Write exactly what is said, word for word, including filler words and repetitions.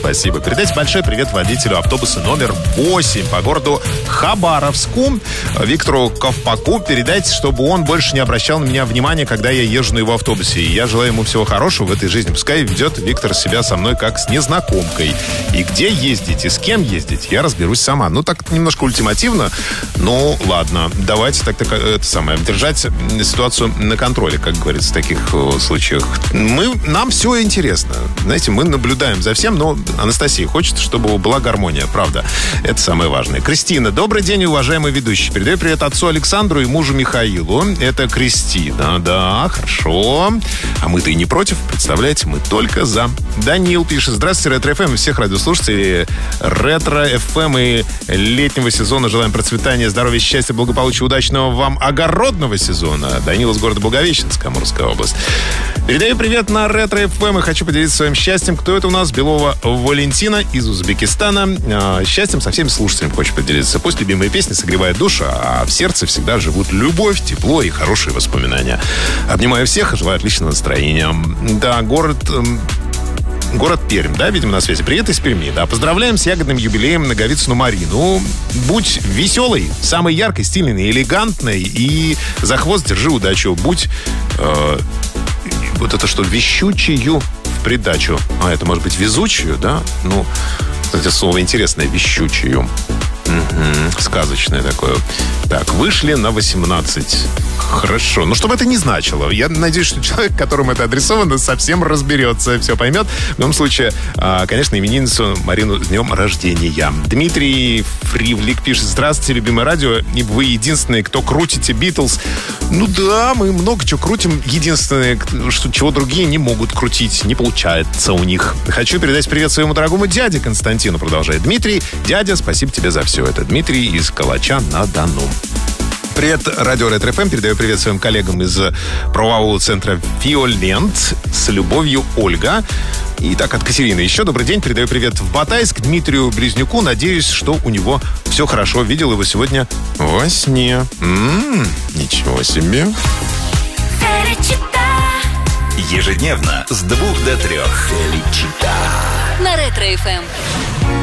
спасибо. Передайте большой привет водителю автобуса номер восемь по городу Хабаровску, Виктору Ковпаку. Передайте, чтобы он больше не обращал на меня внимания, когда я езжу на его автобусе. И я желаю ему всего хорошего в этой жизни. Пускай ведет Виктор себя со мной как с незнакомкой. И где ездить, и с кем ездить, я разберусь сама. Ну, так немножко ультимативно. Ну, ладно. Давайте так, так это самое, держать ситуацию на контроле, как говорится, в таких случаях. Мы, нам все интересно. Знаете, мы наблюдаем за всем, но Анастасия хочет, чтобы была гармония, правда. Это самое важное. Кристина, добрый день, уважаемый ведущий. Передаю привет отцу Александру и мужу Михаилу. Это Кристина, да, хорошо. А мы-то и не против, представляете, мы только за. Данил пишет, здравствуйте, Ретро-эф эм и всех радиослушателей Ретро-эф эм и летнего сезона. Желаем процветания, здоровья, счастья, благополучия, удачного вам огородного сезона. Данил из города Благовещенск, Амурская область. Передаю привет на Ретро-эф эм и хочу поделиться своим счастьем. Кто это у нас? Белова Валентина из Узбекистана. Счастьем со всеми слушателями хочет поделиться. Пусть любимые песни согревают душу, а в сердце всегда живут любовь, тепло и хорошие воспоминания. Обнимаю всех и желаю отличного настроения. Да, город... Город Пермь, да, видимо, на связи. Привет из Перми, да. Поздравляем с ягодным юбилеем Наговицыну Марину. Будь веселой, самой яркой, стильной, элегантной и за хвост держи удачу. Будь, э, вот это что, вещучую в придачу. А, это может быть везучую, да? Ну, кстати, слово интересное, вещучую. Угу, сказочное такое. Так, вышли на восемнадцать. Хорошо. Ну, чтобы это не значило. Я надеюсь, что человек, которому это адресовано, совсем разберется, все поймет. В любом случае, конечно, именинницу Марину с днем рождения. Дмитрий Фривлик пишет: здравствуйте, любимое радио. И вы единственные, кто крутите Битлз. Ну да, мы много чего крутим. Единственное, что, чего другие не могут крутить. Не получается у них. Хочу передать привет своему дорогому дяде Константину, продолжает Дмитрий. Дядя, спасибо тебе за все это. Дмитрий из Калача-на-Дону. Привет, радио Ретро-эф эм. Передаю привет своим коллегам из правового центра «Виолент». С любовью, Ольга. И так, от Катерины еще добрый день. Передаю привет в Батайск Дмитрию Близнюку. Надеюсь, что у него все хорошо. Видел его сегодня во сне. М-м, ничего себе. Ежедневно с двух до трех. На Ретро-эф эм.